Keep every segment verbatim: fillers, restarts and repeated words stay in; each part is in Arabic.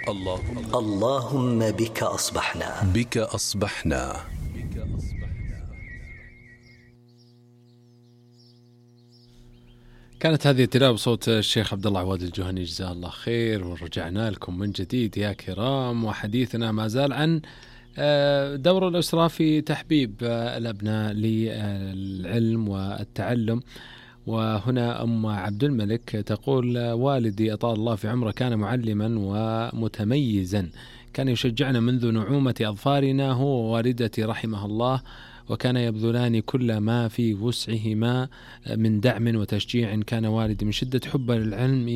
الله اللهم بك أصبحنا بك أصبحنا. كانت هذه تلاوة بصوت الشيخ عبد الله عواد الجهني جزاه الله خير. ورجعنا لكم من جديد يا كرام، وحديثنا ما زال عن دور الأسرة في تحبيب الأبناء للعلم والتعلم. وهنا أم عبد الملك تقول: والدي أطال الله في عمره كان معلما ومتميزا، كان يشجعنا منذ نعومة أظفارنا هو ووالدتي رحمه الله، وكان يبذلان كل ما في وسعهما من دعم وتشجيع. كان والدي من شدة حبه للعلم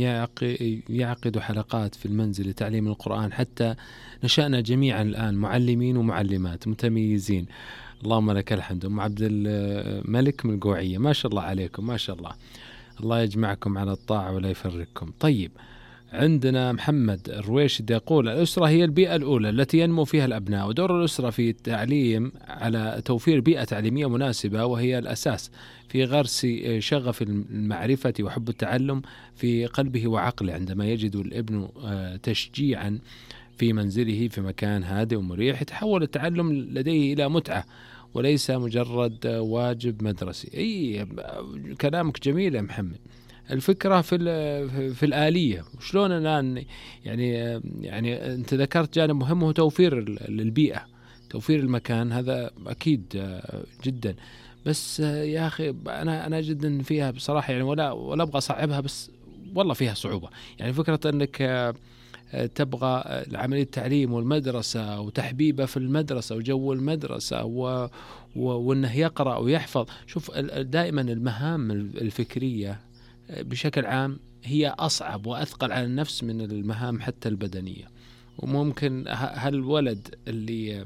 يعقد حلقات في المنزل لتعليم القرآن، حتى نشأنا جميعا الآن معلمين ومعلمات متميزين. اللهم لك الحمد. أم عبد الملك من القوعية، ما شاء الله عليكم، ما شاء الله، الله يجمعكم على الطاعة ولا يفرقكم. طيب، عندنا محمد الرويشد يقول: الأسرة هي البيئة الأولى التي ينمو فيها الأبناء، ودور الأسرة في التعليم على توفير بيئة تعليمية مناسبة، وهي الأساس في غرس شغف المعرفة وحب التعلم في قلبه وعقله. عندما يجد الابن تشجيعا في منزله في مكان هادئ ومريح، يتحول التعلم لديه إلى متعة وليس مجرد واجب مدرسي. أي كلامك جميل يا محمد. الفكرة في في الآلية، وشلون الآن يعني يعني أنت ذكرت جانب مهم هو توفير البيئة، توفير المكان، هذا أكيد جدا. بس يا أخي أنا أنا جدا فيها بصراحة يعني، ولا ولا أبغى أصعبها، بس والله فيها صعوبة. يعني فكرة أنك تبغى عملية التعليم والمدرسة وتحبيبه في المدرسة وجو المدرسة و... و... وأنه يقرأ ويحفظ. شوف، دائما المهام الفكرية بشكل عام هي أصعب وأثقل على النفس من المهام حتى البدنية. وممكن هالولد اللي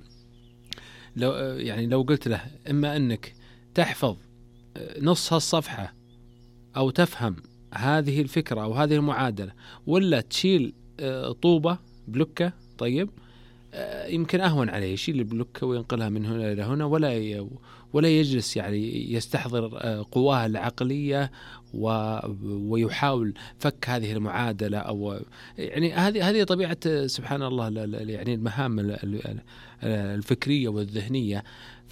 لو يعني لو قلت له إما أنك تحفظ نص هالصفحة أو تفهم هذه الفكرة أو هذه المعادلة، ولا تشيل طوبة بلوكة، طيب يمكن أهون عليه يشيل البلوكة وينقلها من هنا إلى هنا، ولا ولا يجلس يعني يستحضر قواه العقلية ويحاول فك هذه المعادلة. أو يعني هذه هذه طبيعة سبحان الله يعني المهام الفكرية والذهنية.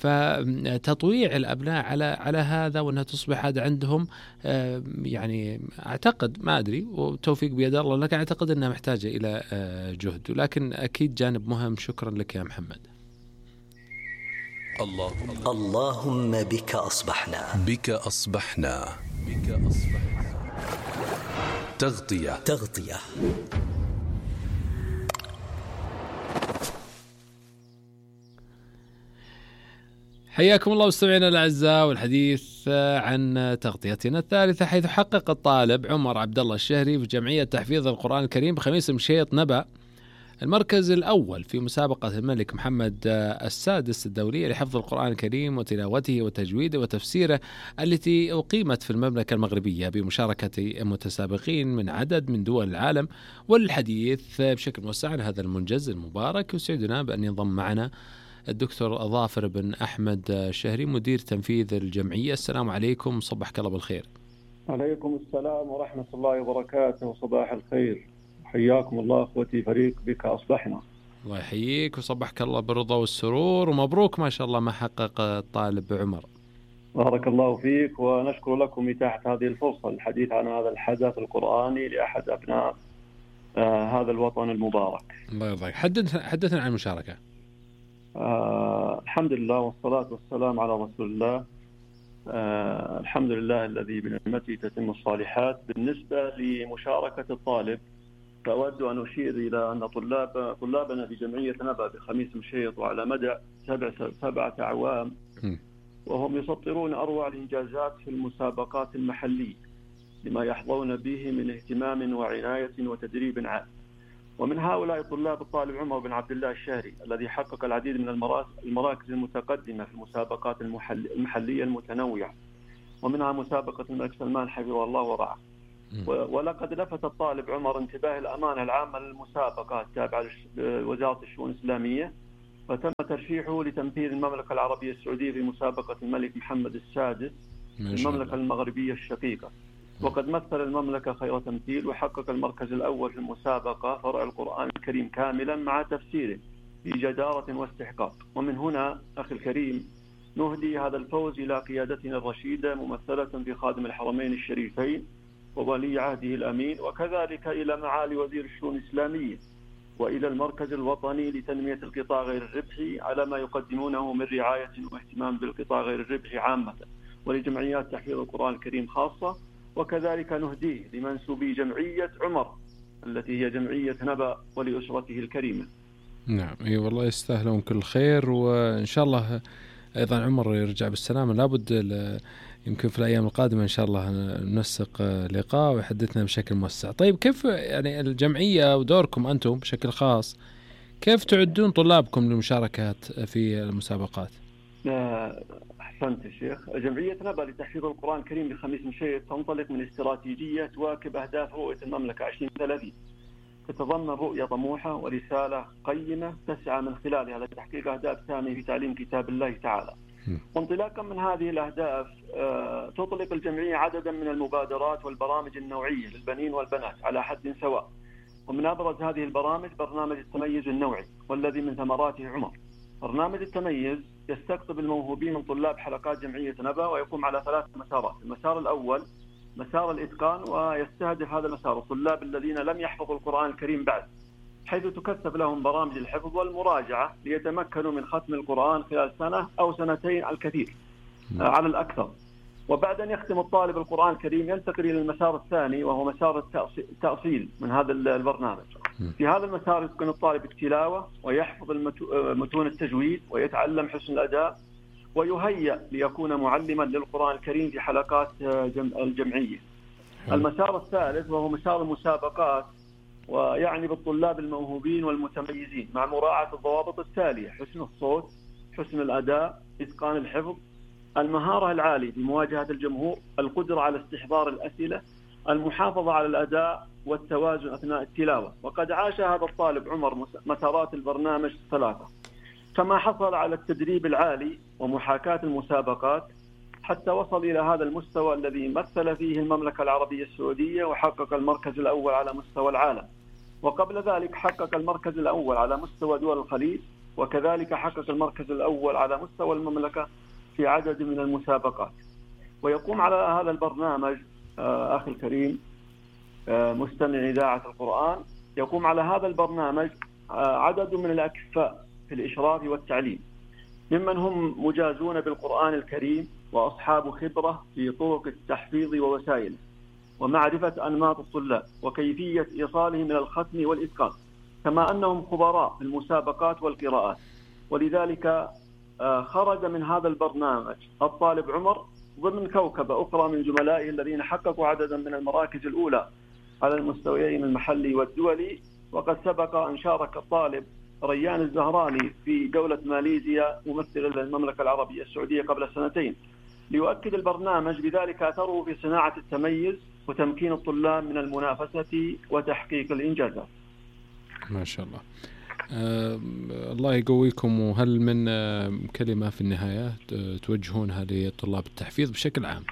فتطويع الأبناء على على هذا، وأنها تصبح هذا عندهم يعني أعتقد، ما أدري والتوفيق بيد الله، لكن أعتقد أنها محتاجة إلى جهد، ولكن أكيد جانب مهم. شكرا لك يا محمد. الله اللهم بك أصبحنا بك أصبحنا بك أصبحنا. تغطية تغطية حياكم الله مستمعينا الأعزاء، والحديث عن تغطيتنا الثالثة، حيث حقق الطالب عمر عبد الله الشهري في جمعية تحفيظ القرآن الكريم بخميس مشيط نبأ المركز الأول في مسابقة الملك محمد السادس الدولية لحفظ القرآن الكريم وتلاوته وتجويده وتفسيره، التي أقيمت في المملكة المغربية بمشاركة متسابقين من عدد من دول العالم. والحديث بشكل موسع عن هذا المنجز المبارك، يسعدنا بأن ينضم معنا الدكتور ظافر بن أحمد الشهري، مدير تنفيذ الجمعية. السلام عليكم، صبحك الله بالخير. عليكم السلام ورحمة الله وبركاته، وصباح الخير. حياكم الله أخوتي فريق بك أصبحنا. الله يحييك وصبحك الله بالرضا والسرور، ومبروك ما شاء الله ما حقق الطالب عمر. بارك الله فيك، ونشكر لكم إتاحة هذه الفرصة للحديث عن هذا الحدث القرآني لأحد أبناء آه هذا الوطن المبارك. الله يرضيك. حدثنا حدثنا عن المشاركة. آه الحمد لله والصلاة والسلام على رسول الله. آه الحمد لله الذي بنعمته تتم الصالحات. بالنسبة لمشاركة الطالب، فأود أن أشير إلى أن طلاب طلابنا في جمعية نبأ بخميس مشيط وعلى مدى سبع سبعة أعوام، وهم يسطرون أروع الإنجازات في المسابقات المحلية لما يحظون به من اهتمام وعناية وتدريب عام. ومن هؤلاء طلاب الطالب عمر بن عبد الله الشهري، الذي حقق العديد من المراكز المتقدمة في المسابقات المحلية المتنوعة، ومنها مسابقة الملك سلمان حفظه الله ورعاه. ولقد لفت الطالب عمر انتباه الأمانة العامة للمسابقة التابعة لوزارة الشؤون الإسلامية، فتم ترشيحه لتمثيل المملكة العربية السعودية في مسابقة الملك محمد السادس المملكة المغربية الشقيقة. وقد مثل المملكة خير تمثيل، وحقق المركز الأول في المسابقة فرع القرآن الكريم كاملا مع تفسيره بجدارة واستحقاق. ومن هنا أخي الكريم نهدي هذا الفوز إلى قيادتنا الرشيدة ممثلة في خادم الحرمين الشريفين وولي عهده الأمين، وكذلك إلى معالي وزير الشؤون الإسلامية وإلى المركز الوطني لتنمية القطاع غير الربحي على ما يقدمونه من رعاية واهتمام بالقطاع غير الربحي عامة، ولجمعيات تحفيظ القرآن الكريم خاصة. وكذلك نهديه لمنسوبي جمعية عمر التي هي جمعية نبأ ولأسرته الكريمة. نعم، اي والله يستاهلون كل خير، وإن شاء الله أيضا عمر يرجع بالسلامة. لابد يمكن في الأيام القادمة إن شاء الله ننسق لقاء ويحدثنا بشكل موسع. طيب كيف يعني الجمعية ودوركم أنتم بشكل خاص، كيف تعدون طلابكم للمشاركات في المسابقات؟ أحسنت يا شيخ. جمعية نبأ لتحفيظ القرآن الكريم بخميس مشيط تنطلق من استراتيجية تواكب أهداف رؤية المملكة عشرين ثلاثين، تتضمن رؤية طموحة ورسالة قيمة تسعى من خلالها لتحقيق أهداف سامية في تعليم كتاب الله تعالى. وانطلاقا من هذه الأهداف تطلق الجمعية عددا من المبادرات والبرامج النوعية للبنين والبنات على حد سواء. ومن أبرز هذه البرامج برنامج التميز النوعي والذي من ثمراته عمر. برنامج التميز يستقطب الموهوبين من طلاب حلقات جمعية نبأ ويقوم على ثلاث مسارات. المسار الأول مسار الإتقان، ويستهدف هذا المسار الطلاب الذين لم يحفظوا القرآن الكريم بعد، حيث تكثف لهم برامج الحفظ والمراجعة ليتمكنوا من ختم القرآن خلال سنة أو سنتين على الكثير على الأكثر. وبعد أن يختم الطالب القرآن الكريم ينتقل إلى المسار الثاني وهو مسار التأصيل من هذا البرنامج. في هذا المسار يتقن الطالب التلاوة ويحفظ متون التجويد ويتعلم حسن الأداء ويهيأ ليكون معلما للقرآن الكريم في حلقات الجمعية. المسار الثالث وهو مسار المسابقات، ويعني بالطلاب الموهوبين والمتميزين مع مراعاة الضوابط التالية: حسن الصوت، حسن الأداء، إتقان الحفظ، المهارة العالية بمواجهة الجمهور، القدرة على استحضار الأسئلة، المحافظة على الأداء والتوازن أثناء التلاوة. وقد عاش هذا الطالب عمر مسارات البرنامج الثلاثة، كما حصل على التدريب العالي ومحاكاة المسابقات حتى وصل إلى هذا المستوى الذي مثل فيه المملكة العربية السعودية وحقق المركز الأول على مستوى العالم. وقبل ذلك حقق المركز الأول على مستوى دول الخليج، وكذلك حقق المركز الأول على مستوى المملكة في عدد من المسابقات. ويقوم على هذا البرنامج أخي الكريم مستمع إذاعة القرآن، يقوم على هذا البرنامج عدد من الأكفاء في الإشراف والتعليم، ممن هم مجازون بالقرآن الكريم وأصحاب خبرة في طرق التحفيظ ووسائله ومعرفة أنماط الطلاب وكيفية إيصالهم إلى الختم والإتقان، كما أنهم خبراء في المسابقات والقراءات. ولذلك خرج من هذا البرنامج الطالب عمر ضمن كوكبة أخرى من زملائه الذين حققوا عددا من المراكز الأولى على المستويين المحلي والدولي. وقد سبق أن شارك الطالب ريان الزهراني في جولة ماليزيا ممثل المملكة العربية السعودية قبل سنتين، ليؤكد البرنامج بذلك أثره في صناعة التميز وتمكين الطلاب من المنافسة وتحقيق الإنجازات. ما شاء الله. أه الله يقويكم. وهل من أه كلمة في النهاية توجهونها لطلاب التحفيظ بشكل عام؟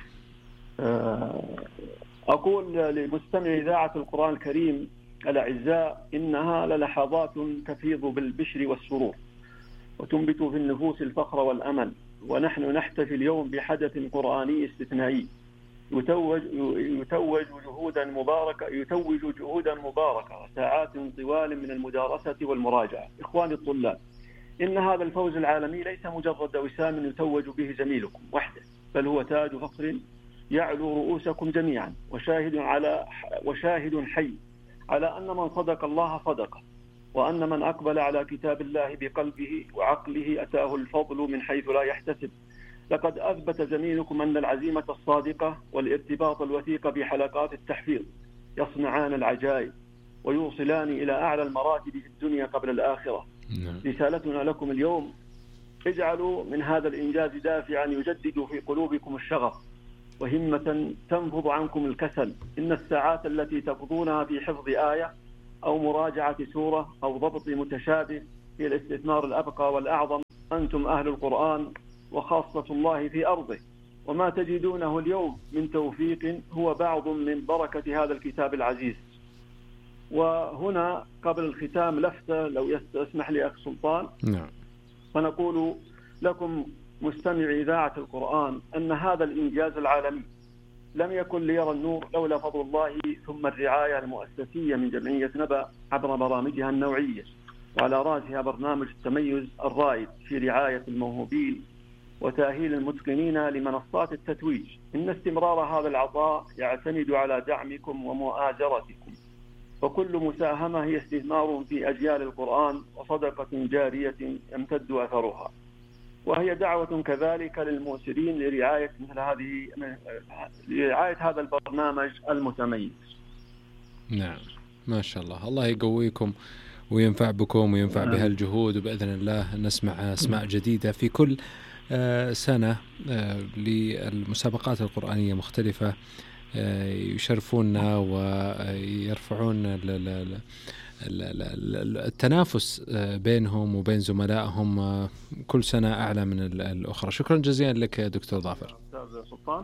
أه أقول لمستمع إذاعة القرآن الكريم الأعزاء: إنها للحظات تفيض بالبشر والسرور وتنبت في النفوس الفخر والأمل، ونحن نحتفي اليوم بحدث قرآني استثنائي يتوج يتوج جهودا مباركة يتوج جهودا مباركة وساعات طوال من المدارسة والمراجعة. إخواني الطلاب، إن هذا الفوز العالمي ليس مجرد وسام يتوج به زميلكم وحده، بل هو تاج فخر يعلو رؤوسكم جميعا، وشاهد على وشاهد حي على أن من صدق الله صدقه، وأن من أقبل على كتاب الله بقلبه وعقله أتاه الفضل من حيث لا يحتسب. لقد أثبت زميلكم أن العزيمة الصادقة والارتباط الوثيق بحلقات التحفيظ يصنعان العجائب ويوصلان إلى أعلى المراتب في الدنيا قبل الآخرة. رسالتنا لكم اليوم: اجعلوا من هذا الإنجاز دافعا يجدد في قلوبكم الشغف وهمة تنفض عنكم الكسل. إن الساعات التي تقضونها في حفظ آية أو مراجعة سورة أو ضبط متشابه هي الاستثمار الأبقى والأعظم. أنتم أهل القرآن وخاصة الله في أرضه، وما تجدونه اليوم من توفيق هو بعض من بركة هذا الكتاب العزيز. وهنا قبل الختام لفتة لو يسمح لي أخ سلطان. نعم. فنقول لكم مستمع إذاعة القرآن أن هذا الإنجاز العالمي لم يكن ليرى النور لولا فضل الله ثم الرعاية المؤسسية من جمعية نبأ عبر برامجها النوعية، وعلى رأسها برنامج التميز الرائد في رعاية الموهوبين وتأهيل المتقنين لمنصات التتويج. إن استمرار هذا العطاء يعتمد على دعمكم ومؤازرتكم، وكل مساهمة هي استثمار في أجيال القرآن وصدقة جارية يمتد أثرها، وهي دعوة كذلك للمؤثرين لرعاية مثل هذه لرعاية هذا البرنامج المتميز. نعم ما شاء الله، الله يقويكم وينفع بكم وينفع بها الجهود، وبإذن الله نسمع أسماء جديدة في كل سنة للمسابقات القرآنية مختلفة يشرفوننا ويرفعون التنافس بينهم وبين زملائهم كل سنة أعلى من الأخرى. شكرا جزيلا لك دكتور ظافر. أستاذ سلطان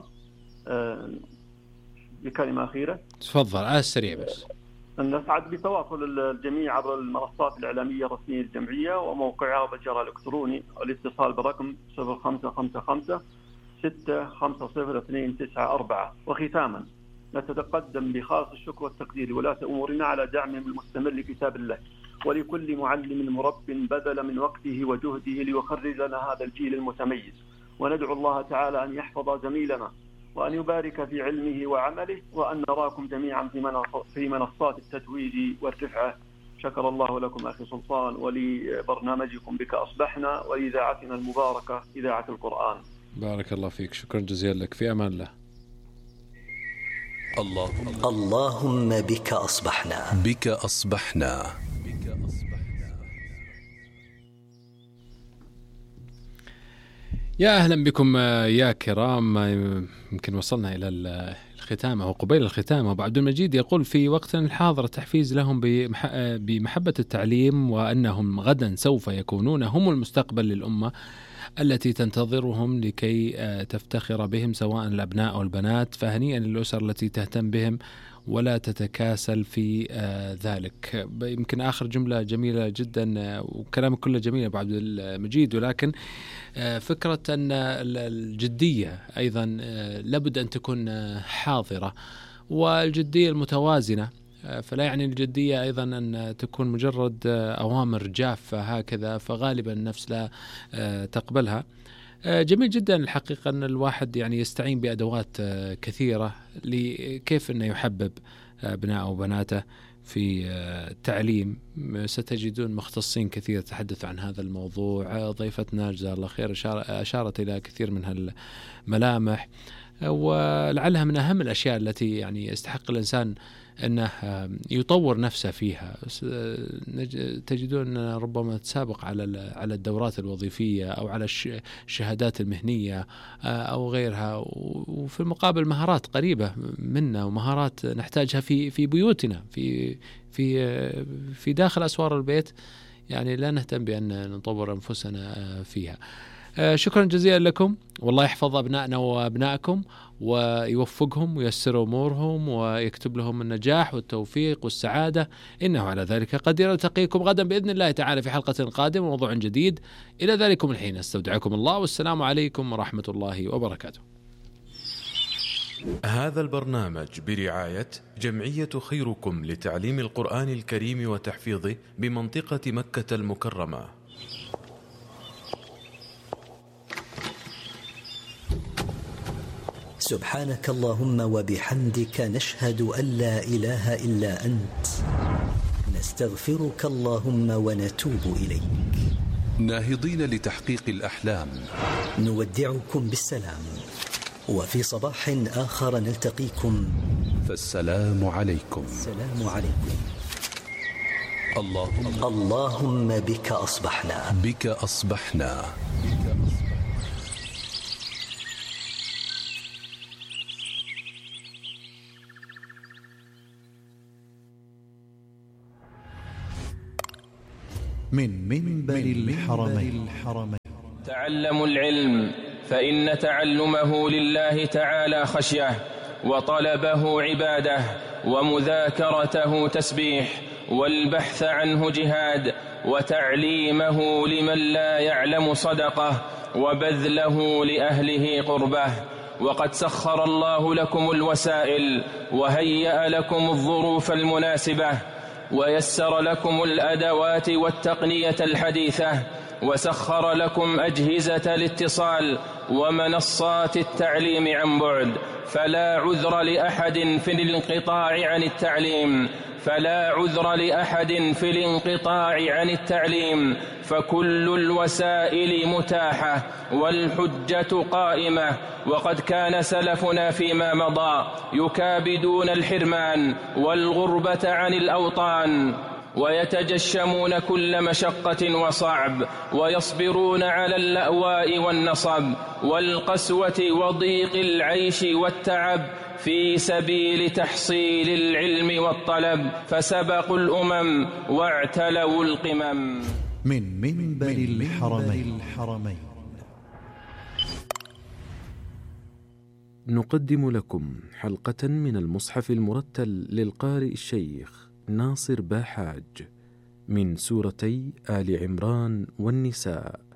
بكلمة أخيرة تفضل على السريع بس. نسعد بتواصل الجميع عبر المنصات الإعلامية الرسمية للجمعية وموقعها ومتجرها الإلكتروني، الاتصال برقم صفر خمسة خمسة خمسة ستة خمسة صفر اثنين تسعة أربعة. وختاما نتقدم بخاص الشكر والتقدير لولاة أمورنا على دعمهم المستمر لكتاب الله، ولكل معلم مرب بذل من وقته وجهده ليخرج لنا هذا الجيل المتميز، وندعو الله تعالى أن يحفظ زميلنا وأن يبارك في علمه وعمله، وأن نراكم جميعا في منصات التتويج والرفعة. شكر الله لكم أخي سلطان ولبرنامجكم بك أصبحنا ولإذاعتنا المباركة إذاعة القرآن. بارك الله فيك، شكرا جزيلا لك، في أمان الله. اللهم اللهم بك أصبحنا بك أصبحنا يا أهلا بكم يا كرام. يمكن وصلنا إلى الختام أو قبيل الختام. أبو عبد المجيد يقول في وقتنا الحاضر التحفيز لهم بمحبة التعليم، وأنهم غدا سوف يكونون هم المستقبل للأمة التي تنتظرهم لكي تفتخر بهم سواء الأبناء أو البنات. فهنيئا للأسر التي تهتم بهم ولا تتكاسل في ذلك. يمكن آخر جملة جميلة جدا، وكلامك كله جميل أبو عبد المجيد، ولكن فكرة أن الجدية أيضا لابد أن تكون حاضرة، والجدية المتوازنة. فلا يعني الجدية أيضا أن تكون مجرد أوامر جافة هكذا، فغالبا النفس لا تقبلها. جميل جدا الحقيقة أن الواحد يعني يستعين بأدوات كثيرة لكيف أنه يحبب أبناءه وبناته في التعليم. ستجدون مختصين كثير تحدث عن هذا الموضوع. ضيفتنا جزاها الله خير أشارت إلى كثير من هالملامح، ولعلها من أهم الأشياء التي يعني يستحق الإنسان أنه يطور نفسه فيها. تجدون ربما تسابق على على الدورات الوظيفية أو على الشهادات المهنية أو غيرها، وفي المقابل مهارات قريبة منا ومهارات نحتاجها في في بيوتنا في في في داخل أسوار البيت، يعني لا نهتم بأن نطور أنفسنا فيها. شكرا جزيلا لكم، والله يحفظ أبنائنا وأبنائكم ويوفقهم وييسر أمورهم ويكتب لهم النجاح والتوفيق والسعادة، إنه على ذلك قدير. ألتقيكم غدا بإذن الله تعالى في حلقة قادمة وموضوع جديد. إلى ذلكم الحين استودعكم الله، والسلام عليكم ورحمة الله وبركاته. هذا البرنامج برعاية جمعية خيركم لتعليم القرآن الكريم وتحفيظه بمنطقة مكة المكرمة. سبحانك اللهم وبحمدك نشهد أن لا إله إلا أنت، نستغفرك اللهم ونتوب إليك. ناهضين لتحقيق الأحلام نودعكم بالسلام، وفي صباح آخر نلتقيكم، فالسلام عليكم. السلام عليكم. اللهم اللهم بك أصبحنا بك أصبحنا من منبر الحرمين. تعلموا العلم فإن تعلمه لله تعالى خشية، وطلبه عبادة، ومذاكرته تسبيح، والبحث عنه جهاد، وتعليمه لمن لا يعلم صدقة، وبذله لأهله قربة. وقد سخر الله لكم الوسائل، وهيأ لكم الظروف المناسبة، ويسر لكم الأدوات والتقنية الحديثة، وسخر لكم أجهزة الاتصال ومنصات التعليم عن بعد، فلا عذر لأحد في الانقطاع عن التعليم فلا عذر لأحد في الانقطاع عن التعليم فكل الوسائل متاحة والحجة قائمة. وقد كان سلفنا فيما مضى يكابدون الحرمان والغربة عن الأوطان، ويتجشمون كل مشقة وصعب، ويصبرون على اللأواء والنصب والقسوة وضيق العيش والتعب في سبيل تحصيل العلم والطلب، فسبقوا الأمم واعتلوا القمم. من منبر الحرمين نقدم لكم حلقة من المصحف المرتل للقارئ الشيخ ناصر باحاج من سورتي آل عمران والنساء.